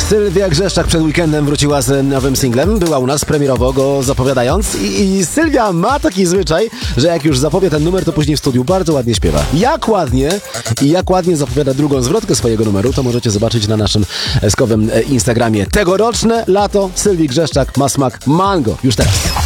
Sylwia Grzeszczak przed weekendem wróciła z nowym singlem. Była u nas premierowo go zapowiadając i Sylwia ma taki zwyczaj, że jak już zapowie ten numer, to później w studiu bardzo ładnie śpiewa. Jak ładnie zapowiada drugą zwrotkę swojego numeru, to możecie zobaczyć na naszym skowym Instagramie. Tegoroczne lato Sylwii Grzeszczak ma smak mango. Już teraz.